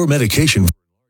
your medication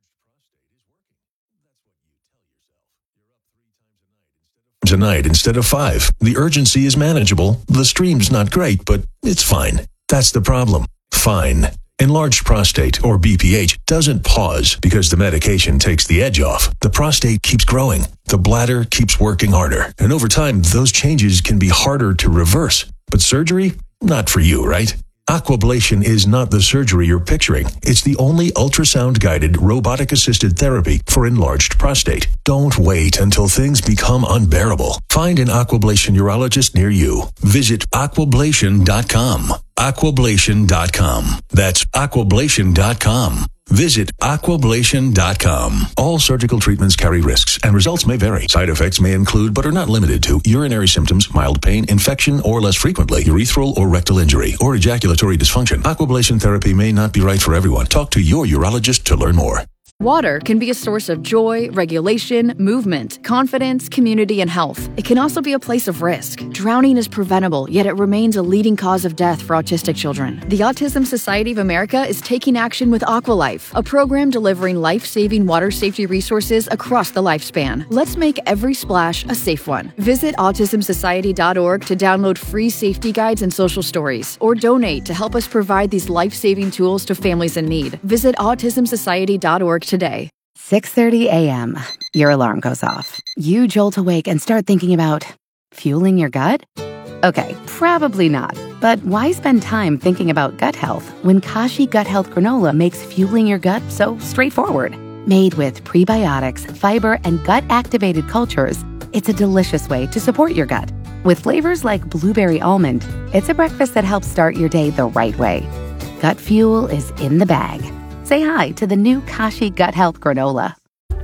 tonight instead of 5. The urgency is manageable. The stream's not great, but it's fine. That's the problem. Fine. Enlarged prostate, or BPH, doesn't pause because the medication takes the edge off. The prostate keeps growing. The bladder keeps working harder. And over time, those changes can be harder to reverse. But surgery? Not for you, right? Aquablation is not the surgery you're picturing. It's the only ultrasound-guided, robotic-assisted therapy for enlarged prostate. Don't wait until things become unbearable. Find an Aquablation urologist near you. Visit aquablation.com. Aquablation.com. That's aquablation.com. Visit aquablation.com. All surgical treatments carry risks, and results may vary. Side effects may include, but are not limited to, urinary symptoms, mild pain, infection, or less frequently, urethral or rectal injury, or ejaculatory dysfunction. Aquablation therapy may not be right for everyone. Talk to your urologist to learn more. Water can be a source of joy, regulation, movement, confidence, community, and health. It can also be a place of risk. Drowning is preventable, yet it remains a leading cause of death for autistic children. The Autism Society of America is taking action with Aqualife, a program delivering life-saving water safety resources across the lifespan. Let's make every splash a safe one. Visit autismsociety.org to download free safety guides and social stories, or donate to help us provide these life-saving tools to families in need. Visit autismsociety.org today. 6:30 a.m. Your alarm goes off. You jolt awake and start thinking about fueling your gut? Okay, probably not. But why spend time thinking about gut health when Kashi Gut Health Granola makes fueling your gut so straightforward? Made with prebiotics, fiber, and gut-activated cultures, it's a delicious way to support your gut. With flavors like blueberry almond, it's a breakfast that helps start your day the right way. Gut fuel is in the bag. Say hi to the new Kashi Gut Health Granola.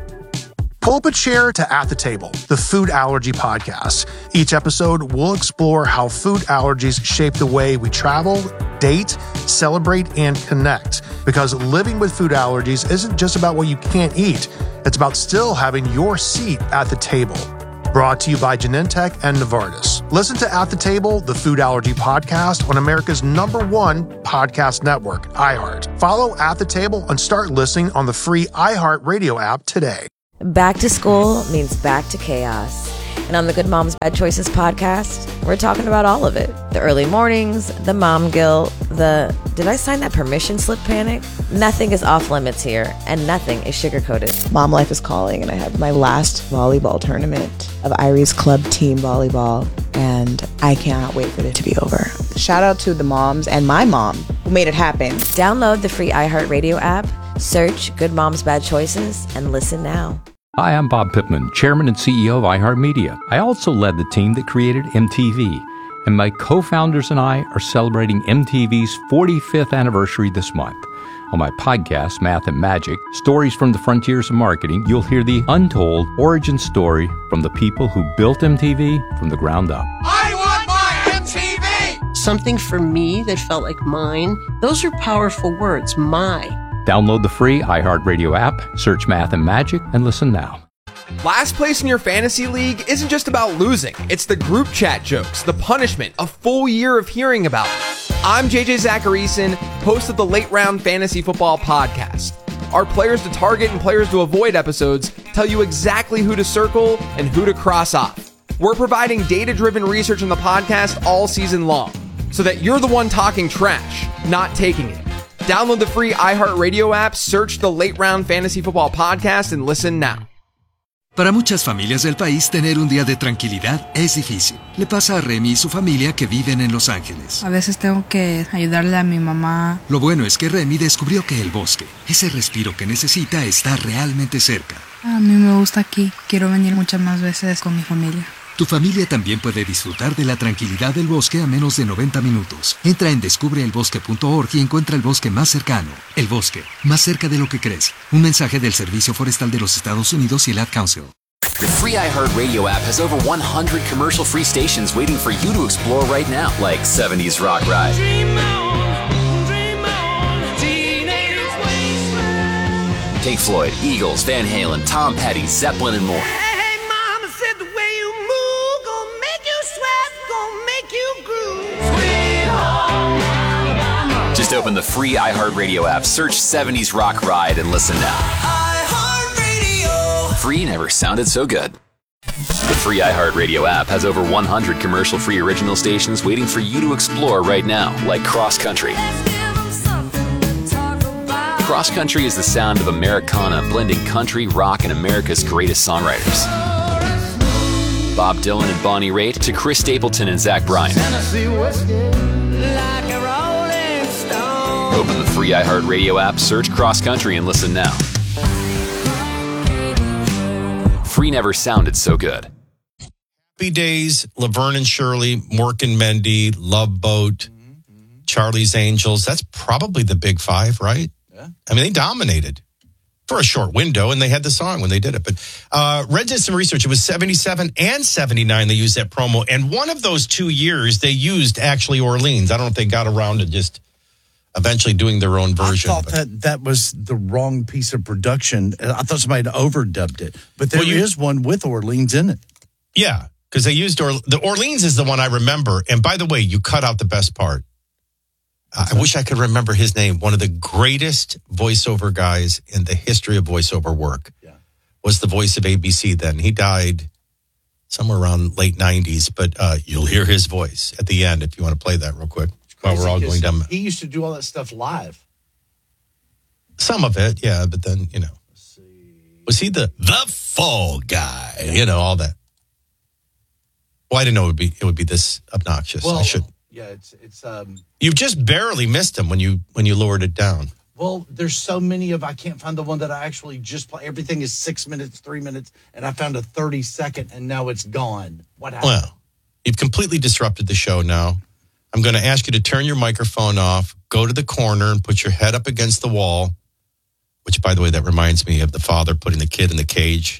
Pull up a chair to At the Table, the food allergy podcast. Each episode, we'll explore how food allergies shape the way we travel, date, celebrate, and connect. Because living with food allergies isn't just about what you can't eat. It's about still having your seat at the table. Brought to you by Genentech and Novartis. Listen to At the Table, the food allergy podcast on America's #1 podcast network, iHeart. Follow At the Table and start listening on the free iHeart Radio app today. Back to school means back to chaos. And on the Good Moms Bad Choices podcast, we're talking about all of it. The early mornings, the mom guilt, the did I sign that permission slip panic? Nothing is off limits here, and nothing is sugar-coated. Mom life is calling, and I have my last volleyball tournament of Irie's club team volleyball, and I cannot wait for it to be over. Shout out to the moms and my mom who made it happen. Download the free iHeartRadio app, search Good Moms Bad Choices, and listen now. Hi, I'm Bob Pittman, Chairman and CEO of iHeartMedia. I also led the team that created MTV, and my co-founders and I are celebrating MTV's 45th anniversary this month. On my podcast, Math and Magic, Stories from the Frontiers of Marketing, you'll hear the untold origin story from the people who built MTV from the ground up. I want my MTV! Something for me that felt like mine. Those are powerful words, my. Download the free iHeartRadio app, search Math and Magic, and listen now. Last place in your fantasy league isn't just about losing. It's the group chat jokes, the punishment, a full year of hearing about it. I'm JJ Zacharyson, host of the Late Round Fantasy Football Podcast. Our players to target and players to avoid episodes tell you exactly who to circle and who to cross off. We're providing data-driven research in the podcast all season long, so that you're the one talking trash, not taking it. Download the free iHeartRadio app, search the Late Round Fantasy Football Podcast, and listen now. Para muchas familias del país, tener un día de tranquilidad es difícil. Le pasa a Remy y su familia que viven en Los Ángeles. A veces tengo que ayudarle a mi mamá. Lo bueno es que Remy descubrió que el bosque, ese respiro que necesita, está realmente cerca. A mí me gusta aquí. Quiero venir muchas más veces con mi familia. Tu familia también puede disfrutar de la tranquilidad del bosque a menos de 90 minutos. Entra en descubreelbosque.org y encuentra el bosque más cercano. El bosque, más cerca de lo que crees. Un mensaje del Servicio Forestal de los Estados Unidos y el Ad Council. The free iHeartRadio app has over 100 commercial-free stations waiting for you to explore right now, like 70s Rock Ride, Pink Floyd, Eagles, Van Halen, Tom Petty, Zeppelin, and more. Just open the free iHeartRadio app, search 70s Rock Ride, and listen now. iHeartRadio. Free never sounded so good. The free iHeartRadio app has over 100 commercial-free original stations waiting for you to explore right now, like Cross Country. Cross Country is the sound of Americana blending country, rock, and America's greatest songwriters. Bob Dylan and Bonnie Raitt to Chris Stapleton and Zach Bryan. Open the free iHeartRadio app, search Cross Country, and listen now. Free never sounded so good. Happy Days, Laverne and Shirley, Mork and Mendy, Love Boat, Charlie's Angels. That's probably the big five, right? Yeah. I mean, they dominated for a short window, and they had the song when they did it. But Red did some research. It was 77 and 79 they used that promo. And one of those 2 years, they used actually Orleans. I don't know if they got around to just eventually doing their own version. I thought that was the wrong piece of production. I thought somebody had overdubbed it. But there is one with Orleans in it. Yeah, because they used the Orleans is the one I remember. And by the way, you cut out the best part. I wish I could remember his name. One of the greatest voiceover guys in the history of voiceover work was the voice of ABC then. He died somewhere around late 90s, but you'll hear his voice at the end if you want to play that real quick while we're all going down. He used to do all that stuff live. Some of it, yeah, but then, was he the fall guy? All that. Well, I didn't know it would be this obnoxious. Well, I should. Yeah, it's You've just barely missed him when you lowered it down. Well, there's so many I can't find the one that I actually just play. Everything is 6 minutes, 3 minutes, and I found a 30-second, and now it's gone. What happened? Well, you've completely disrupted the show now. I'm going to ask you to turn your microphone off, go to the corner, and put your head up against the wall, which, by the way, that reminds me of the father putting the kid in the cage.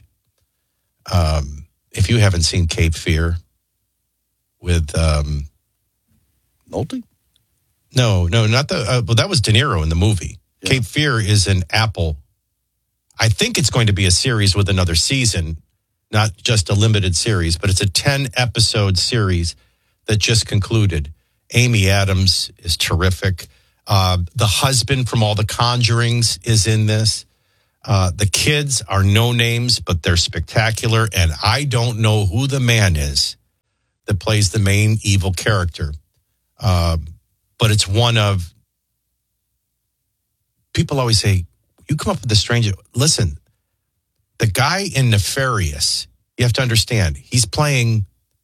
If you haven't seen Cape Fear with... Nolte? No, not the... well, that was De Niro in the movie. Yeah. Cape Fear is an Apple. I think it's going to be a series with another season, not just a limited series, but it's a 10-episode series that just concluded. Amy Adams is terrific. The husband from all the Conjurings is in this. The kids are no names, but they're spectacular. And I don't know who the man is that plays the main evil character. But it's one of, people always say, you come up with the stranger. Listen, the guy in Nefarious, you have to understand, he's playing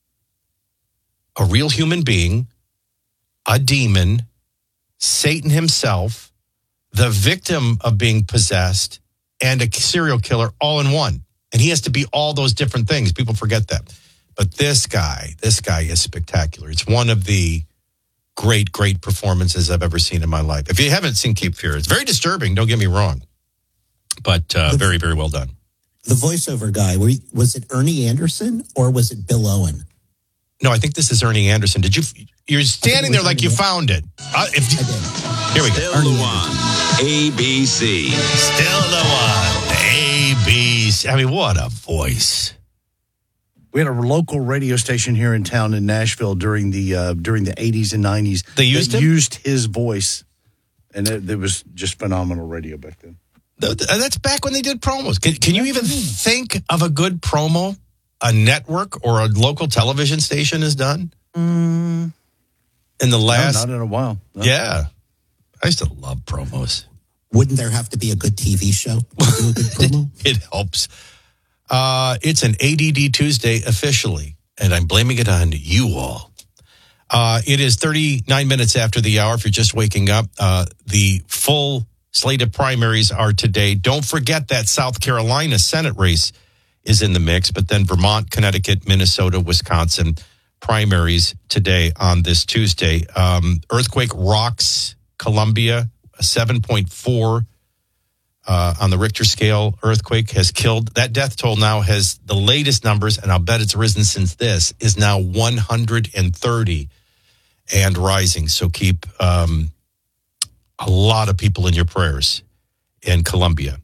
a real human being, a demon, Satan himself, the victim of being possessed, and a serial killer all in one. And he has to be all those different things. People forget that. But this guy is spectacular. It's one of the great performances I've ever seen in my life. If you haven't seen Cape Fear, it's very disturbing, don't get me wrong. But very, very well done. The voiceover guy, was it Ernie Anderson or was it Bill Owen? No, I think this is Ernie Anderson. You're standing there like you found it. Here we go. Still the one. ABC. Still the one. ABC. I mean, what a voice. We had a local radio station here in town in Nashville during the 80s and 90s. They used his voice, and it was just phenomenal radio back then. That's back when they did promos. Can you even think of a good promo a network or a local television station has done? In the last... No, not in a while. No. Yeah. I used to love promos. Wouldn't there have to be a good TV show to do a good promo? It helps. It's an ADD Tuesday officially, and I'm blaming it on you all. It is 39 minutes after the hour. If you're just waking up, the full slate of primaries are today. Don't forget that South Carolina Senate race is in the mix, but then Vermont, Connecticut, Minnesota, Wisconsin primaries today on this Tuesday. Earthquake rocks Columbia, a 7.4 on the Richter scale. Earthquake has killed. That death toll now has the latest numbers, and I'll bet it's risen since this, is now 130 and rising. So keep a lot of people in your prayers in Columbia.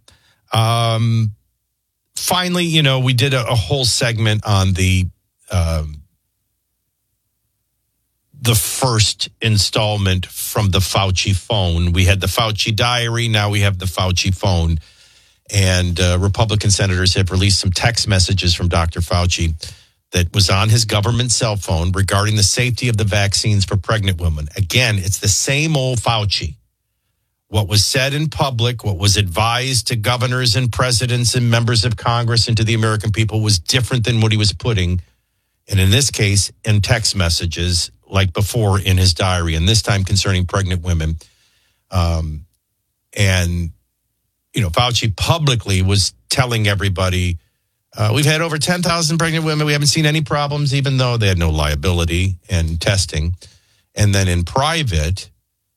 Finally, we did a whole segment on the the first installment from the Fauci phone. We had the Fauci diary. Now we have the Fauci phone. And Republican senators have released some text messages from Dr. Fauci that was on his government cell phone regarding the safety of the vaccines for pregnant women. Again, it's the same old Fauci. What was said in public, what was advised to governors and presidents and members of Congress and to the American people was different than what he was putting, and in this case, in text messages like before in his diary, and this time concerning pregnant women. And, you know, Fauci publicly was telling everybody, we've had over 10,000 pregnant women. We haven't seen any problems, even though they had no liability and testing. And then in private,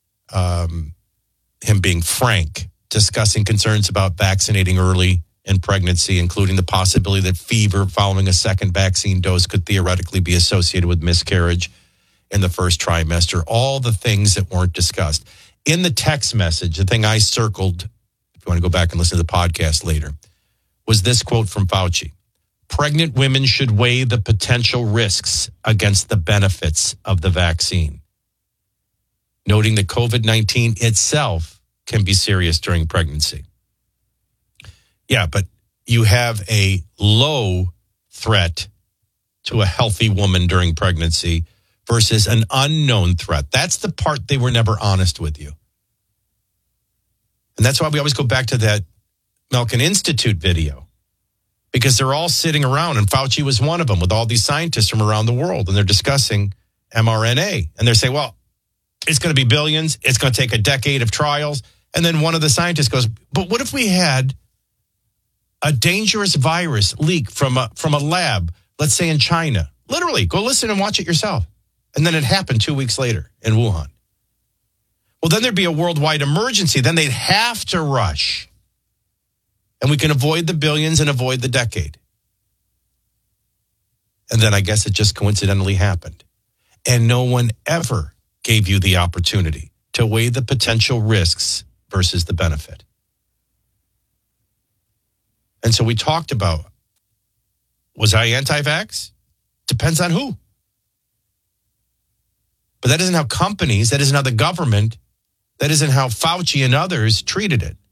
him being frank, discussing concerns about vaccinating early in pregnancy, including the possibility that fever following a second vaccine dose could theoretically be associated with miscarriage in the first trimester. All the things that weren't discussed. In the text message, the thing I circled, if you want to go back and listen to the podcast later, was this quote from Fauci. Pregnant women should weigh the potential risks against the benefits of the vaccine, noting that COVID-19 itself can be serious during pregnancy. Yeah, but you have a low threat to a healthy woman during pregnancy versus an unknown threat. That's the part they were never honest with you. And that's why we always go back to that Milken Institute video, because they're all sitting around, and Fauci was one of them, with all these scientists from around the world, and they're discussing mRNA. And they're saying, well, it's going to be billions. It's going to take a decade of trials. And then one of the scientists goes, but what if we had a dangerous virus leak from a lab, let's say in China? Literally, go listen and watch it yourself. And then it happened 2 weeks later in Wuhan. Well, then there'd be a worldwide emergency. Then they'd have to rush. And we can avoid the billions and avoid the decade. And then I guess it just coincidentally happened. And no one ever gave you the opportunity to weigh the potential risks versus the benefit. And so we talked about, was I anti-vax? Depends on who. But that isn't how companies, that isn't how the government, that isn't how Fauci and others treated it.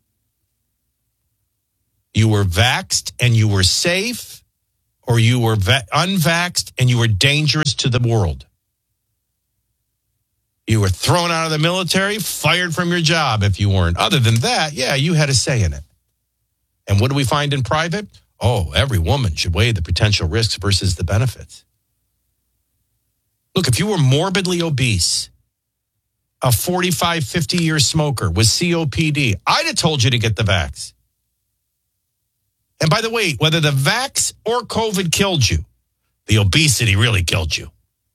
You were vaxxed and you were safe, or you were unvaxxed and you were dangerous to the world. You were thrown out of the military, fired from your job if you weren't. Other than that, yeah, you had a say in it. And what do we find in private? Oh, every woman should weigh the potential risks versus the benefits. Look, if you were morbidly obese, a 45, 50-year smoker with COPD, I'd have told you to get the vax. And by the way, whether the vax or COVID killed you, the obesity really killed you.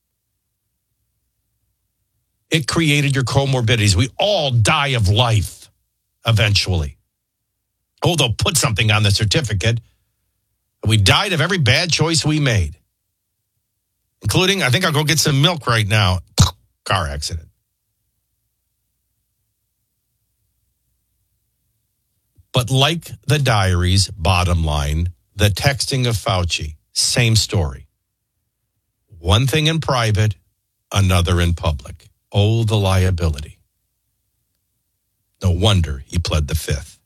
It created your comorbidities. We all die of life eventually. Oh, they'll put something on the certificate. We died of every bad choice we made, including, I think I'll go get some milk right now, car accident. But like the diaries, bottom line, the texting of Fauci, same story. One thing in private, another in public. Oh, the liability. No wonder he pled the fifth.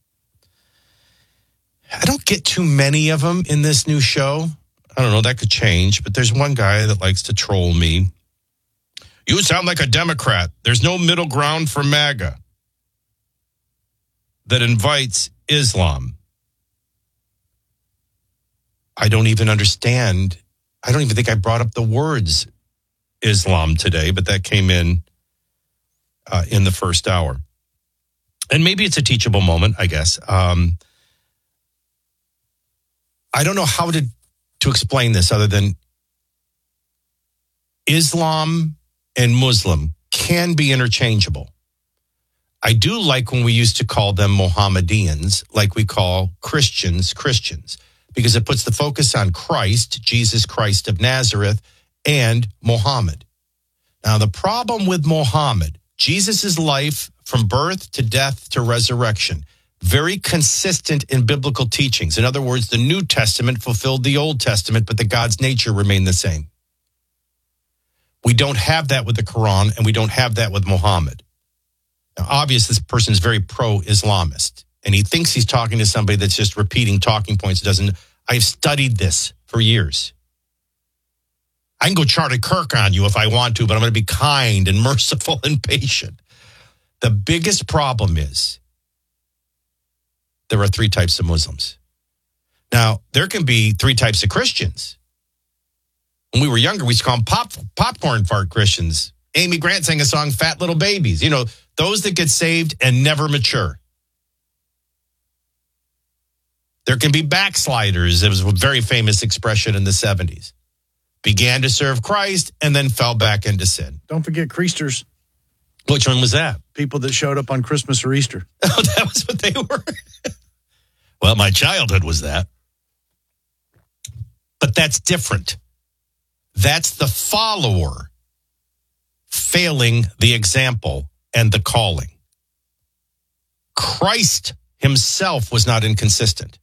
I don't get too many of them in this new show. I don't know, that could change, but there's one guy that likes to troll me. You sound like a Democrat. There's no middle ground for MAGA that invites Islam. I don't even understand. I don't even think I brought up the words Islam today, but that came in the first hour. And maybe it's a teachable moment, I guess. I don't know how to explain this other than Islam and Muslim can be interchangeable. I do like when we used to call them Mohammedans, like we call Christians, because it puts the focus on Christ, Jesus Christ of Nazareth, and Muhammad. Now, the problem with Muhammad, Jesus' life from birth to death to resurrection, very consistent in biblical teachings. In other words, the New Testament fulfilled the Old Testament, but the God's nature remained the same. We don't have that with the Quran, and we don't have that with Muhammad. Now, obviously, this person is very pro-Islamist, and he thinks he's talking to somebody that's just repeating talking points. I've studied this for years. I can go Charlie Kirk on you if I want to, but I'm going to be kind and merciful and patient. The biggest problem is there are 3 types of Muslims. Now, there can be 3 types of Christians. When we were younger, we used to call them popcorn fart Christians. Amy Grant sang a song, Fat Little Babies. You know, those that get saved and never mature. There can be backsliders. It was a very famous expression in the 70s. Began to serve Christ and then fell back into sin. Don't forget Creasters. Which one was that? People that showed up on Christmas or Easter. Oh, that was what they were? Well, my childhood was that. But that's different. That's the follower failing the example and the calling. Christ himself was not inconsistent.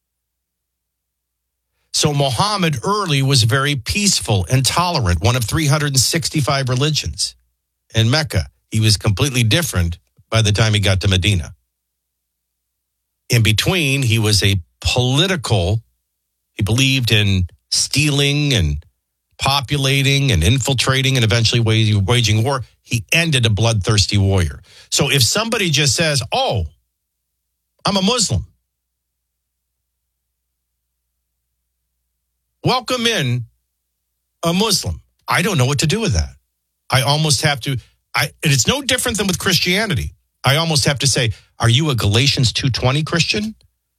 So Muhammad early was very peaceful and tolerant, one of 365 religions in Mecca. He was completely different by the time he got to Medina. In between, he was a political, he believed in stealing and populating and infiltrating and eventually waging war. He ended a bloodthirsty warrior. So if somebody just says, oh, I'm a Muslim, welcome in a Muslim. I don't know what to do with that. I almost have to, and it's no different than with Christianity. I almost have to say, are you a Galatians 2:20 Christian?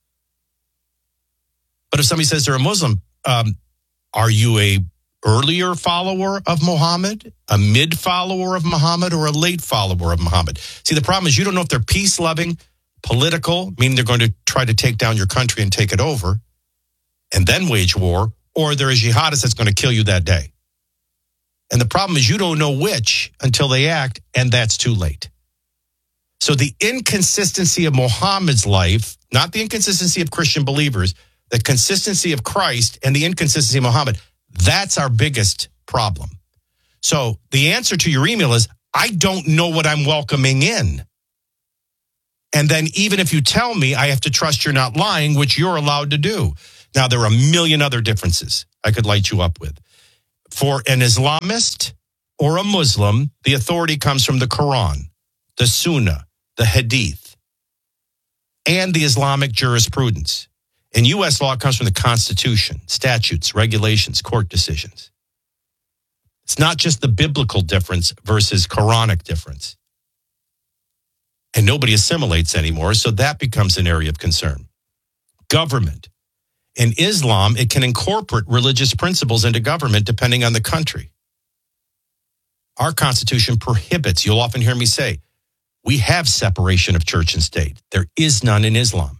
But if somebody says they're a Muslim, are you a earlier follower of Muhammad, a mid follower of Muhammad, or a late follower of Muhammad? See, the problem is you don't know if they're peace-loving, political, meaning they're going to try to take down your country and take it over, and then wage war, or they're a jihadist that's going to kill you that day. And the problem is you don't know which until they act, and that's too late. So the inconsistency of Muhammad's life, not the inconsistency of Christian believers, the consistency of Christ and the inconsistency of Muhammad, that's our biggest problem. So the answer to your email is, I don't know what I'm welcoming in. And then even if you tell me, I have to trust you're not lying, which you're allowed to do. Now, there are a million other differences I could light you up with. For an Islamist or a Muslim, the authority comes from the Quran, the Sunnah, the Hadith, and the Islamic jurisprudence. In U.S. law, it comes from the Constitution, statutes, regulations, court decisions. It's not just the biblical difference versus Quranic difference. And nobody assimilates anymore, so that becomes an area of concern. Government. In Islam, it can incorporate religious principles into government depending on the country. Our Constitution prohibits, you'll often hear me say, we have separation of church and state. There is none in Islam.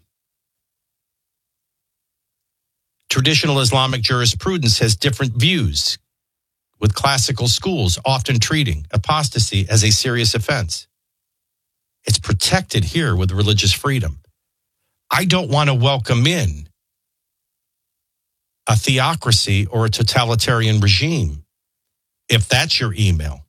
Traditional Islamic jurisprudence has different views, with classical schools often treating apostasy as a serious offense. It's protected here with religious freedom. I don't want to welcome in a theocracy or a totalitarian regime, if that's your email.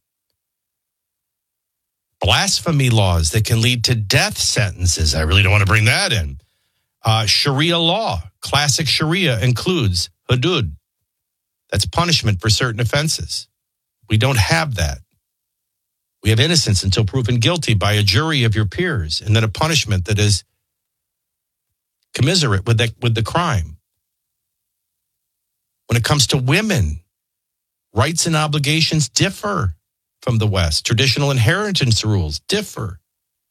Blasphemy laws that can lead to death sentences. I really don't want to bring that in. Sharia law, classic Sharia includes hudud. That's punishment for certain offenses. We don't have that. We have innocence until proven guilty by a jury of your peers, and then a punishment that is commiserate with the crime. When it comes to women, rights and obligations differ from the West. Traditional inheritance rules differ.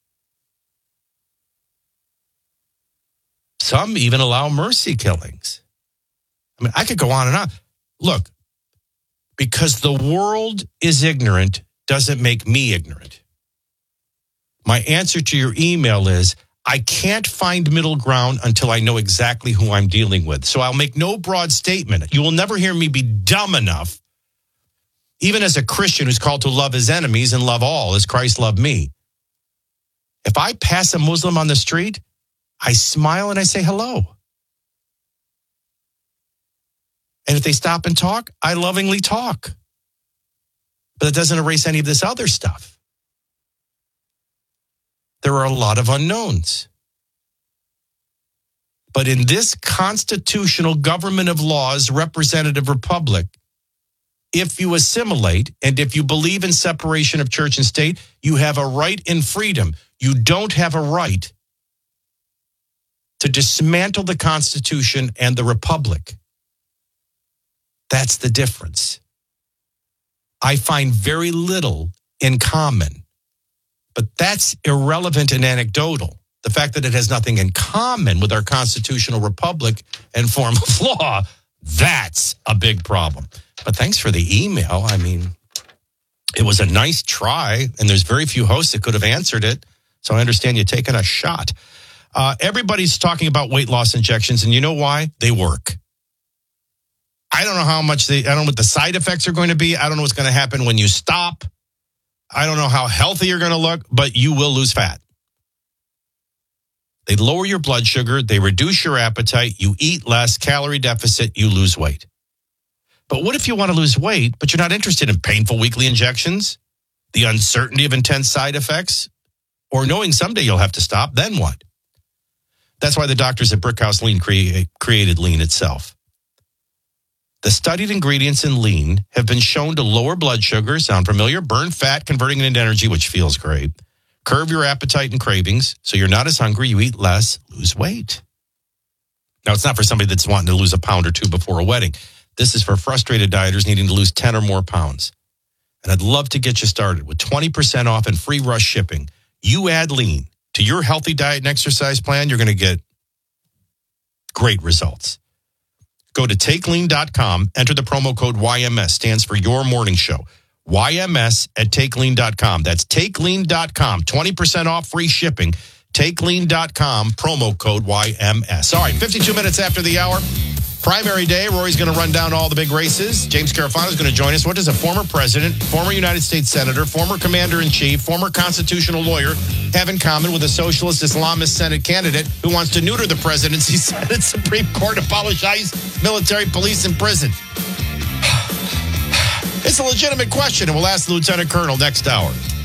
Some even allow mercy killings. I mean, I could go on and on. Look, because the world is ignorant doesn't make me ignorant. My answer to your email is, I can't find middle ground until I know exactly who I'm dealing with. So I'll make no broad statement. You will never hear me be dumb enough, even as a Christian who's called to love his enemies and love all as Christ loved me. If I pass a Muslim on the street, I smile and I say hello. And if they stop and talk, I lovingly talk. But it doesn't erase any of this other stuff. There are a lot of unknowns. But in this constitutional government of laws, representative republic, if you assimilate and if you believe in separation of church and state, you have a right in freedom. You don't have a right to dismantle the Constitution and the republic. That's the difference. I find very little in common, but that's irrelevant and anecdotal. The fact that it has nothing in common with our constitutional republic and form of law, that's a big problem. But thanks for the email. I mean, it was a nice try, and there's very few hosts that could have answered it. So I understand you taking a shot. Everybody's talking about weight loss injections, and you know why? They work. I don't know how much I don't know what the side effects are going to be. I don't know what's going to happen when you stop. I don't know how healthy you're going to look, but you will lose fat. They lower your blood sugar. They reduce your appetite. You eat less, calorie deficit, you lose weight. But what if you want to lose weight, but you're not interested in painful weekly injections, the uncertainty of intense side effects, or knowing someday you'll have to stop? Then what? That's why the doctors at Brickhouse Lean created Lean itself. The studied ingredients in Lean have been shown to lower blood sugar, sound familiar, burn fat, converting it into energy, which feels great, curb your appetite and cravings, so you're not as hungry, you eat less, lose weight. Now, it's not for somebody that's wanting to lose a pound or two before a wedding. This is for frustrated dieters needing to lose 10 or more pounds. And I'd love to get you started with 20% off and free rush shipping. You add Lean to your healthy diet and exercise plan, you're going to get great results. Go to takelean.com, enter the promo code YMS, stands for Your Morning Show. YMS at takelean.com. That's takelean.com, 20% off free shipping. Takelean.com, promo code YMS. All right, 52 minutes after the hour. Primary day, Rory's going to run down all the big races. James Carafano is going to join us. What does a former president, former United States senator, former commander-in-chief, former constitutional lawyer have in common with a socialist Islamist Senate candidate who wants to neuter the presidency, Senate, Supreme Court, apologize, military, police, and prison? It's a legitimate question, and we'll ask the Lieutenant Colonel next hour.